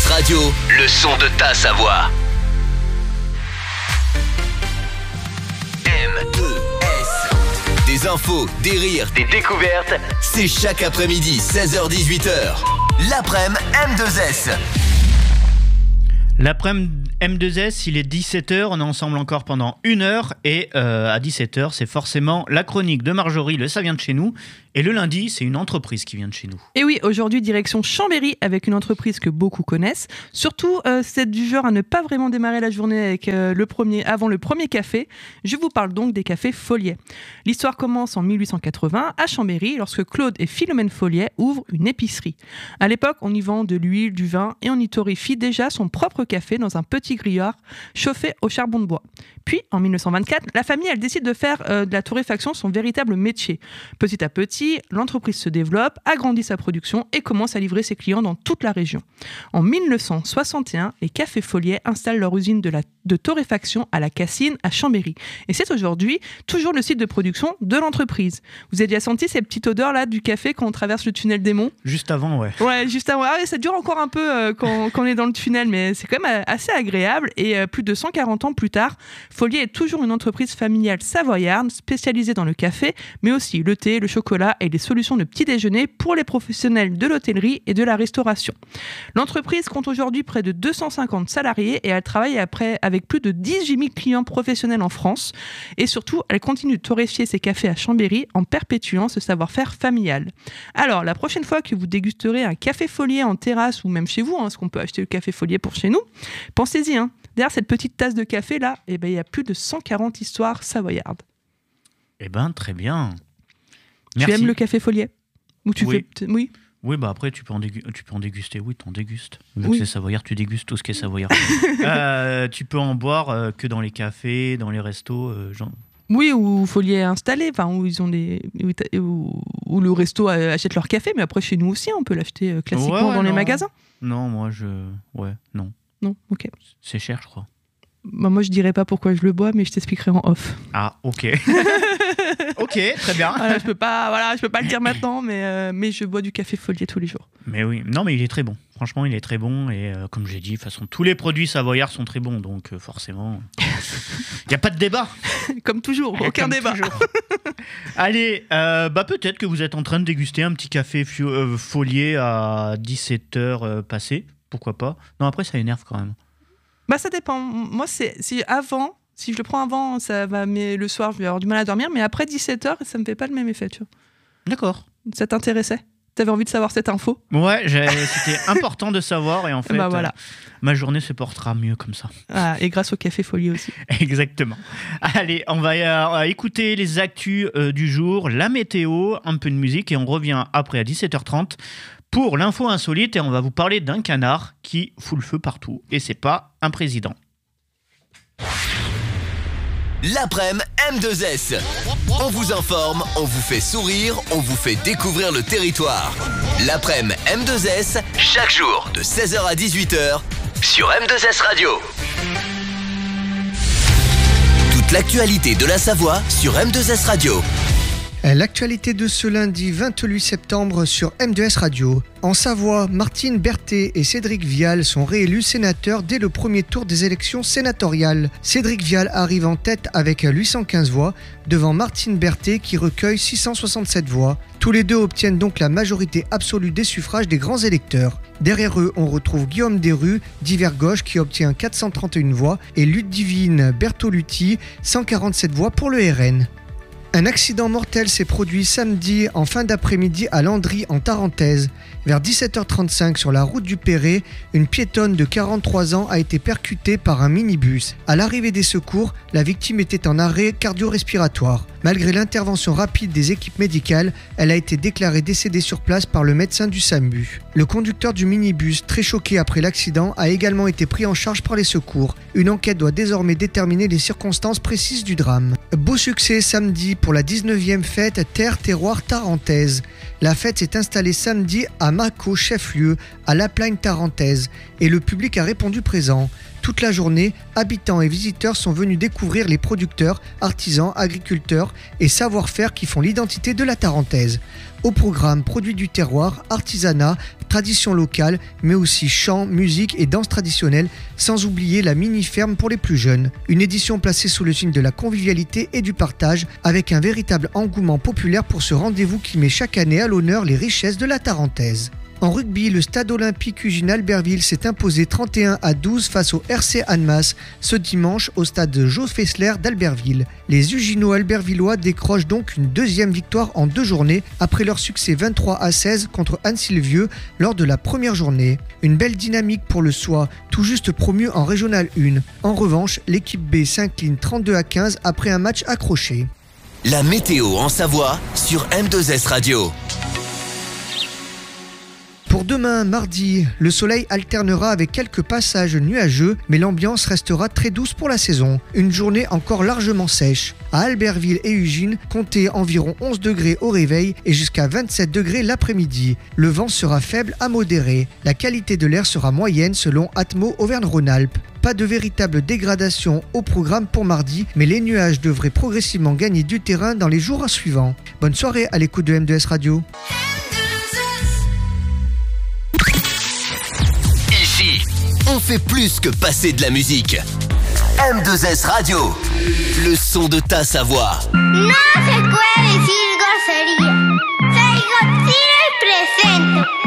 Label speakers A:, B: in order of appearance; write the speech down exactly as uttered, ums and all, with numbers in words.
A: S Radio, le son de ta Savoie. M deux S. Des infos, des rires, des découvertes, c'est chaque après-midi, seize heures dix-huit heures. L'après-midi M deux S.
B: L'après-midi M deux S, il est dix-sept heures, on est ensemble encore pendant une heure et euh, à dix-sept heures, c'est forcément la chronique de Marjorie, le Ça vient de chez nous. Et le lundi, c'est une entreprise qui vient de chez nous.
C: Et oui, aujourd'hui, direction Chambéry avec une entreprise que beaucoup connaissent. Surtout, euh, c'est du genre à ne pas vraiment démarrer la journée avec, euh, le premier, avant le premier café. Je vous parle donc des cafés Folliet. L'histoire commence en mille huit cent quatre-vingts à Chambéry lorsque Claude et Philomène Folliet ouvrent une épicerie. À l'époque, on y vend de l'huile, du vin et on y torréfie déjà son propre café dans un petit grillard chauffé au charbon de bois. Puis, en mille neuf cent vingt-quatre, la famille elle décide de faire euh, de la torréfaction son véritable métier. Petit à petit, l'entreprise se développe, agrandit sa production et commence à livrer ses clients dans toute la région. En mille neuf cent soixante et un, les cafés Folliet installent leur usine de, la, de torréfaction à la Cassine, à Chambéry. Et c'est aujourd'hui toujours le site de production de l'entreprise. Vous avez déjà senti ces petites odeurs là du café quand on traverse le tunnel des Monts ?
B: Juste avant, ouais.
C: Ouais, juste avant. Ah ouais, ça dure encore un peu euh, quand, quand on est dans le tunnel, mais c'est quand même assez agréable. Et euh, plus de cent quarante ans plus tard, Folliet est toujours une entreprise familiale savoyarde spécialisée dans le café, mais aussi le thé, le chocolat et les solutions de petit déjeuner pour les professionnels de l'hôtellerie et de la restauration. L'entreprise compte aujourd'hui près de deux cent cinquante salariés et elle travaille après avec plus de dix-huit mille clients professionnels en France. Et surtout, elle continue de torréfier ses cafés à Chambéry en perpétuant ce savoir-faire familial. Alors, la prochaine fois que vous dégusterez un café Folliet en terrasse ou même chez vous, hein, parce qu'on peut acheter le café Folliet pour chez nous, pensez-y, hein, derrière cette petite tasse de café là, eh ben, il y a plus de cent quarante histoires savoyardes.
B: Eh ben, très bien.
C: Merci. Tu aimes le café Folliet ? Ou tu
B: oui.
C: fais... Oui.
B: Oui, bah après, tu peux en, dégu... tu peux en déguster. Oui, tu en dégustes. Vu
C: oui.
B: que c'est savoyard, tu dégustes tout ce qui est savoyard. euh, tu peux en boire euh, que dans les cafés, dans les restos. Euh, genre...
C: Oui, ou Folliet installé, enfin, où, ils ont des... où, où le resto achète leur café, mais après, chez nous aussi, on peut l'acheter classiquement ouais, ouais, dans non. les magasins.
B: Non, moi, je... Ouais, non.
C: Non, ok.
B: C'est cher, je crois.
C: Bah, moi, je dirais pas pourquoi je le bois, mais je t'expliquerai en off.
B: Ah, ok. Ok, très bien.
C: Voilà, je peux pas, voilà, je peux pas le dire maintenant, mais, euh, mais je bois du café Folliet tous les jours.
B: Mais oui, non, mais il est très bon. Franchement, il est très bon. Et euh, comme j'ai dit, de toute façon, tous les produits savoyards sont très bons. Donc, euh, forcément, il n'y a pas de débat.
C: Comme toujours, aucun
B: comme
C: débat.
B: Toujours. Allez, euh, bah, peut-être que vous êtes en train de déguster un petit café fio- euh, Folliet à dix-sept heures euh, passées. Pourquoi pas ? Non, après, ça énerve quand même.
C: Bah, ça dépend. Moi, c'est, c'est avant. Si je le prends avant, ça va, mais le soir, je vais avoir du mal à dormir. Mais après dix-sept heures, ça me fait pas le même effet, tu vois.
B: D'accord.
C: Ça t'intéressait ? T'avais envie de savoir cette info ?
B: Ouais, j'ai... c'était important de savoir. Et en fait,
C: bah voilà.
B: euh, ma journée se portera mieux comme ça.
C: Ah, et grâce au café Folliet aussi.
B: Exactement. Allez, on va, euh, on va écouter les actus euh, du jour, la météo, un peu de musique. Et on revient après à dix-sept heures trente pour l'info insolite. Et on va vous parler d'un canard qui fout le feu partout. Et c'est pas un président.
A: L'après-midi M deux S. On vous informe, on vous fait sourire, on vous fait découvrir le territoire. L'après-midi M deux S, chaque jour de seize heures à dix-huit heures sur M deux S Radio. Toute l'actualité de la Savoie sur M deux S Radio.
D: L'actualité de ce lundi vingt-huit septembre sur M deux S Radio. En Savoie, Martine Berthet et Cédric Vial sont réélus sénateurs dès le premier tour des élections sénatoriales. Cédric Vial arrive en tête avec huit cent quinze voix, devant Martine Berthet qui recueille six cent soixante-sept voix. Tous les deux obtiennent donc la majorité absolue des suffrages des grands électeurs. Derrière eux, on retrouve Guillaume Desrues, d'Hiver Gauche, qui obtient quatre cent trente et une voix, et Ludivine Bertolucci, cent quarante-sept voix pour le R N. Un accident mortel s'est produit samedi en fin d'après-midi à Landry en Tarentaise. Vers dix-sept heures trente-cinq sur la route du Perret, une piétonne de quarante-trois ans a été percutée par un minibus. À l'arrivée des secours, la victime était en arrêt cardio-respiratoire. Malgré l'intervention rapide des équipes médicales, elle a été déclarée décédée sur place par le médecin du SAMU. Le conducteur du minibus, très choqué après l'accident, a également été pris en charge par les secours. Une enquête doit désormais déterminer les circonstances précises du drame. Beau succès samedi pour la dix-neuvième fête Terre Terroir Tarentaise. La fête s'est installée samedi à Mâcon, chef-lieu, à la Plagne tarentaise, et le public a répondu présent. Toute la journée, habitants et visiteurs sont venus découvrir les producteurs, artisans, agriculteurs et savoir-faire qui font l'identité de la Tarentaise. Au programme, produits du terroir, artisanat, traditions locales, mais aussi chant, musique et danse traditionnelle, sans oublier la mini-ferme pour les plus jeunes. Une édition placée sous le signe de la convivialité et du partage, avec un véritable engouement populaire pour ce rendez-vous qui met chaque année à l'honneur les richesses de la Tarentaise. En rugby, le stade olympique Ugine Albertville s'est imposé trente et un à douze face au R C Annemasse ce dimanche au stade Jo Fessler d'Albertville. Les Uginois albertvillois décrochent donc une deuxième victoire en deux journées après leur succès vingt-trois à seize contre Annecy-le-Vieux lors de la première journée. Une belle dynamique pour le S O A, tout juste promu en Régional un. En revanche, l'équipe B s'incline trente-deux à quinze après un match accroché.
A: La météo en Savoie sur M deux S Radio.
D: Pour demain, mardi, le soleil alternera avec quelques passages nuageux, mais l'ambiance restera très douce pour la saison. Une journée encore largement sèche. À Albertville et Ugine, comptez environ onze degrés au réveil et jusqu'à vingt-sept degrés l'après-midi. Le vent sera faible à modéré. La qualité de l'air sera moyenne selon Atmo Auvergne-Rhône-Alpes. Pas de véritable dégradation au programme pour mardi, mais les nuages devraient progressivement gagner du terrain dans les jours suivants. Bonne soirée à l'écoute de M deux S Radio.
A: On fait plus que passer de la musique. M deux S Radio, le son de ta Savoie.
E: No se puede decir grosería. Soy Godzilla y presento.